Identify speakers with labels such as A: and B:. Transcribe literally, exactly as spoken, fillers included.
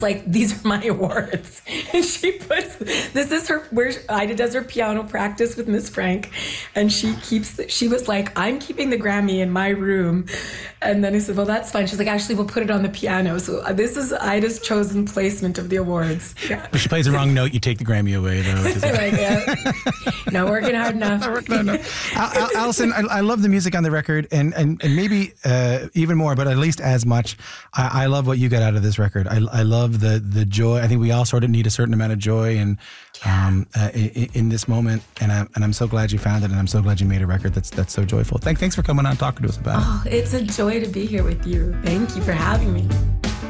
A: like, these are my awards. And she puts, this is her, where Ida does her piano practice with Miss Frank. And she keeps, the, she was like, I'm keeping the Grammy in my room. And then I said, well, that's fine. She's like, actually, we'll put it on the piano. So this is Ida's chosen placement of the awards. Yeah.
B: If she plays the wrong note, you take the Grammy away, though.
A: Like, yeah. No, working hard enough.
B: no, no. Al- Al- Alison, I, I love the music on the record, and, and, and maybe uh, even more, but at least as much. I, I love what you got out of this record. I, I love the the joy. I think we all sort of need a certain amount of joy and um, uh, in, in this moment, and I'm and I'm so glad you found it, and I'm so glad you made a record that's that's so joyful. Thank, thanks for coming on and talking to us about it.
A: Oh, it's a joy to be here with you. Thank you for having me.